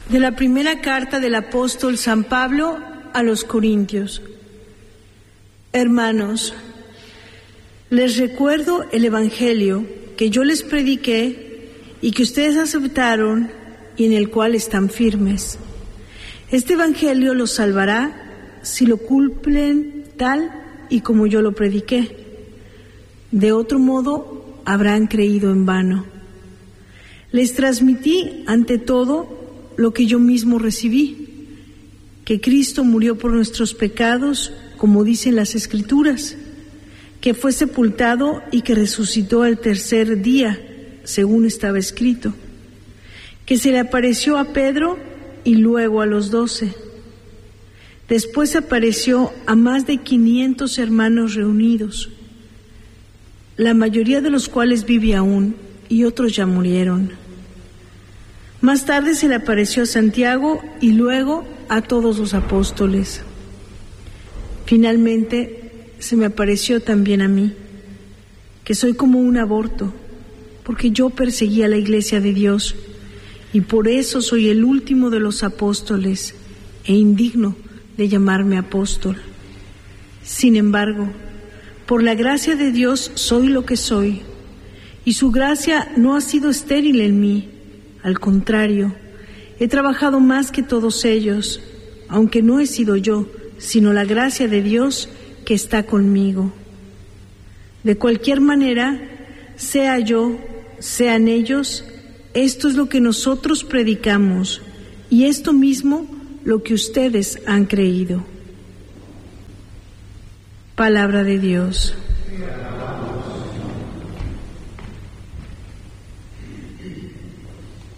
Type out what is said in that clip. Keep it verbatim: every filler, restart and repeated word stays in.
De la primera carta del apóstol San Pablo a los Corintios. Hermanos, les recuerdo el Evangelio que yo les prediqué y que ustedes aceptaron y en el cual están firmes. Este Evangelio los salvará si lo cumplen tal y como yo lo prediqué. De otro modo, habrán creído en vano. Les transmití, ante todo, lo que yo mismo recibí, que Cristo murió por nuestros pecados, como dicen las Escrituras, que fue sepultado y que resucitó al tercer día, según estaba escrito, que se le apareció a Pedro y luego a los doce. Después apareció a más de quinientos hermanos reunidos, la mayoría de los cuales vive aún y otros ya murieron. Más tarde se le apareció a Santiago y luego a todos los apóstoles. Finalmente se me apareció también a mí, que soy como un aborto, porque yo perseguí a la iglesia de Dios y por eso soy el último de los apóstoles e indigno de llamarme apóstol. Sin embargo, por la gracia de Dios soy lo que soy, y su gracia no ha sido estéril en mí. Al contrario, he trabajado más que todos ellos, aunque no he sido yo, sino la gracia de Dios que está conmigo. De cualquier manera, sea yo, sean ellos, esto es lo que nosotros predicamos, y esto mismo lo que ustedes han creído. Palabra de Dios.